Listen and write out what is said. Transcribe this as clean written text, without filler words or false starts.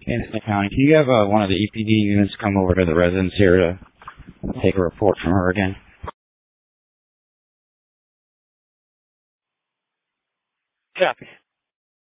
Anthony County, can you have one of the EPD units come over to the residence here to take a report from her again? Copy.